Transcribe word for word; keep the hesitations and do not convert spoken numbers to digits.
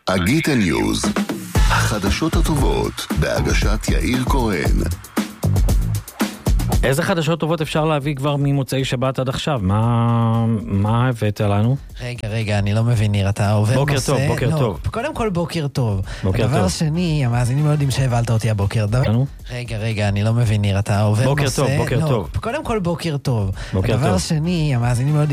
אגיטה ניוז, החדשות הטובות בהגשת יאיר כהן. איזה חדשות טובות אפשר להביא כבר ממוצאי שבת עד עכשיו? מה, מה הבאת לנו? רגע, רגע, אני לא מבין, ניר, אתה עובר בוקר נושא... טוב, בוקר לא, טוב. קודם כל בוקר טוב. בוקר הדבר טוב. שני, המאזינים לא יודעים שהבלת אותי הבוקר. דבר... רגע, רגע, אני לא מבין, ניר, אתה עובר בוקר נושא... טוב, בוקר לא, טוב. קודם כל בוקר טוב. בוקר הדבר טוב. שני, המאזינים לא יודעים